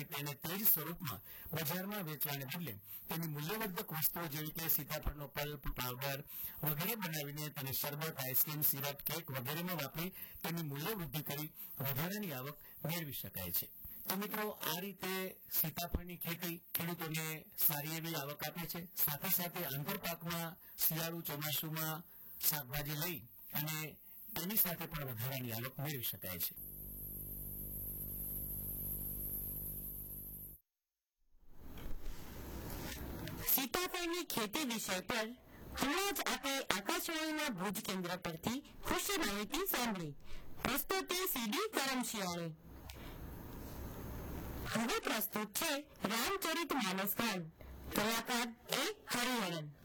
તેને તે જ સ્વરૂપમાં બજારમાં વેચવાને બદલે તેની મૂલ્યવર્ધક વસ્તુઓ જેવી કે સીતાફળનો પલ્પ, પાવડર વગેરે બનાવીને તેને શરબત, આઈસ્ક્રીમ, સિરપ, કેક વગેરેમાં વાપરી તેની મૂલ્યવૃદ્ધિ કરી વધારાની આવક મેળવી શકાય છે. તો મિત્રો, આ રીતે સીતાફળની ખેતી ખેડૂતોને સારી એવી આવક આપે છે. સાથે સાથે આંતરપાકમાં શિયાળુ ચોમાસુમાં શાકભાજી લઈ અને તેની સાથે પણ વધારાની આવક મેળવી શકાય છે. સીતાફળની ખેતી વિષય પર હમણાં જ આપણે આકાશવાણીના ભુજ કેન્દ્ર પરથી ખુશી માહિતી સાંભળી. પ્રસ્તુતિ સીડી કરમશિયાળી. હવે પ્રસ્તુત છે રામચરિત માનસ ગાન. કલાકાર એ હરિહરન.